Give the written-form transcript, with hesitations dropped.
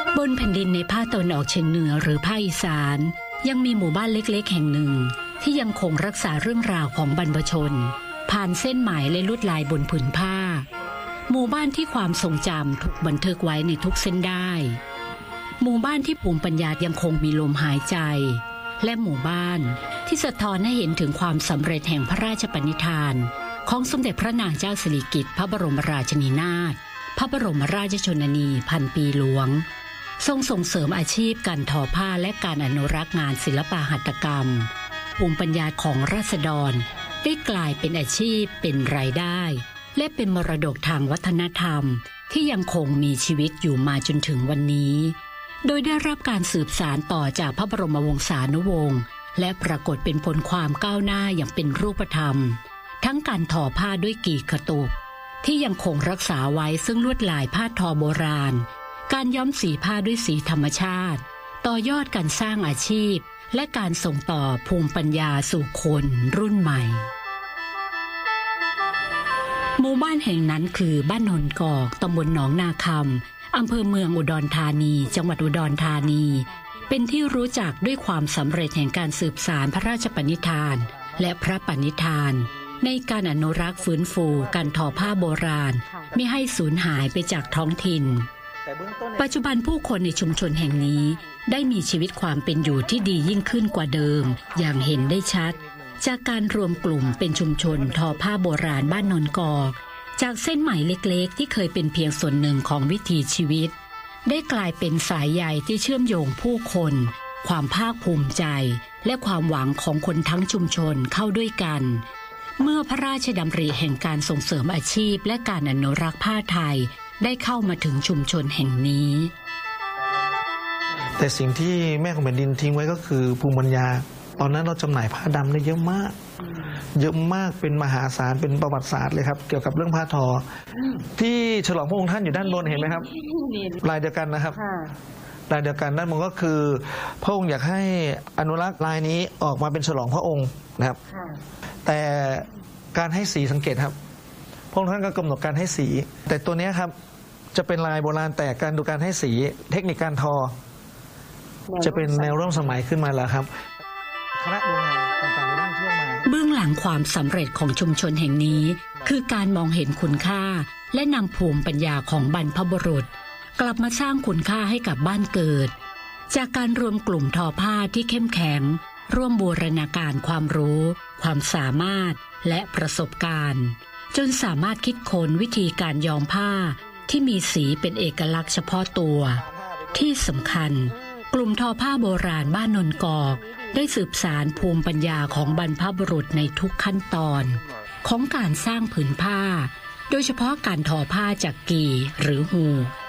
บนแผ่นดินในภาคตะวันออกเฉียงเหนือหรือภาคอีสานยังมีหมู่บ้านเล็กๆแห่งหนึ่งที่ยังคงรักษาเรื่องราวของบรรพชนผ่านเส้นไหมและลวดลายบนผืนผ้าหมู่บ้านที่ความทรงจำถูกบันทึกไว้ในทุกเส้นได้หมู่บ้านที่ภูมิปัญญายังคงมีลมหายใจและหมู่บ้านที่สะท้อนให้เห็นถึงความสำเร็จแห่งพระราชปณิธานของสมเด็จพระนางเจ้าสิริกิติ์พระบรมราชินีนาถพระบรมราชชนนีพันปีหลวงทรงส่งเสริมอาชีพการทอผ้าและการอนุรักษ์งานศิลปหัตถกรรมภูมิปัญญาของราษฎรได้กลายเป็นอาชีพเป็นรายได้และเป็นมรดกทางวัฒนธรรมที่ยังคงมีชีวิตอยู่มาจนถึงวันนี้โดยได้รับการสืบสานต่อจากพระบรมวงศานุวงศ์และปรากฏเป็นผลความก้าวหน้าอย่างเป็นรูปธรรมทั้งการทอผ้าด้วยกี่กระตุกที่ยังคงรักษาไว้ซึ่งลวดลายผ้าทอโบราณการย้อมสีผ้าด้วยสีธรรมชาติต่อยอดการสร้างอาชีพและการส่งต่อภูมิปัญญาสู่คนรุ่นใหม่หมู่บ้านแห่งนั้นคือบ้านนนกอกตำบลหนองนาคำอำเภอเมืองอุดรธานีจังหวัดอุดรธานีเป็นที่รู้จักด้วยความสำเร็จแห่งการสืบสานพระราชปณิธานและพระปณิธานในการอนุรักษ์ฟื้นฟูการทอผ้าโบราณไม่ให้สูญหายไปจากท้องถิ่นปัจจุบันผู้คนในชุมชนแห่งนี้ได้มีชีวิตความเป็นอยู่ที่ดียิ่งขึ้นกว่าเดิมอย่างเห็นได้ชัดจากการรวมกลุ่มเป็นชุมชนทอผ้าโบราณบ้านนนกอกจากเส้นไหมเล็กๆที่เคยเป็นเพียงส่วนหนึ่งของวิถีชีวิตได้กลายเป็นสายใยที่เชื่อมโยงผู้คนความภาคภูมิใจและความหวังของคนทั้งชุมชนเข้าด้วยกันเมื่อพระราชดำริแห่งการส่งเสริมอาชีพและการอนุรักษ์ผ้าไทยได้เข้ามาถึงชุมชนแห่งนี้แต่สิ่งที่แม่ของแผ่นดินทิ้งไว้ก็คือภูมิปัญญาตอนนั้นเราจำหน่ายผ้าดำได้เยอะมากเป็นมหาศาลเป็นประวัติศาสตร์เลยครับเกี่ยวกับเรื่องผ้าทอที่ฉลองพระองค์ท่านอยู่ด้านบนเห็นไหมครับลายเดียวกันนะครับลายเดียวกันด้านบนก็คือพระองค์อยากให้อนุรักษ์ลายนี้ออกมาเป็นฉลองพระองค์นะครับแต่การให้สีสังเกตครับพระองค์ท่านก็กำหนดการให้สีแต่ตัวนี้ครับจะเป็นลายโบราณแต่การดูการให้สีเทคนิคการทอจะเป็นแนวร่วมสมัยขึ้นมาแล้วครับคณะโรงงานต่างๆนั่งเที่ยวมาเบื้องหลังความสำเร็จของชุมชนแห่งนี้คือการมองเห็นคุณค่าและนำภูมิปัญญาของบรรพบุรุษกลับมาสร้างคุณค่าให้กับบ้านเกิดจากการรวมกลุ่มทอผ้าที่เข้มแข็งร่วมบูรณาการความรู้ความสามารถและประสบการณ์จนสามารถคิดค้นวิธีการย้อมผ้าที่มีสีเป็นเอกลักษณ์เฉพาะตัวที่สำคัญกลุ่มทอผ้าโบราณบ้านนนกอกได้สืบสานภูมิปัญญาของบรรพบุรุษในทุกขั้นตอนของการสร้างผืนผ้าโดยเฉพาะการทอผ้าจากกี่หรือฮู